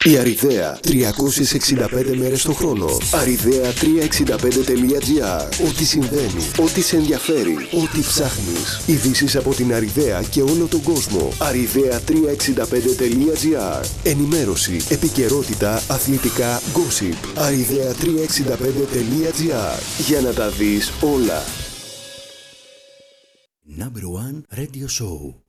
Η Αριδαία, 365 μέρες το χρόνο. Arridea365.gr. Ό,τι συμβαίνει, ό,τι σε ενδιαφέρει, ό,τι ψάχνεις. Ειδήσεις από την Αριδαία και όλο τον κόσμο. Arridea365.gr. Ενημέρωση, επικαιρότητα, αθλητικά, gossip. Arridea365.gr. Για να τα δεις όλα. Number 1 Radio Show.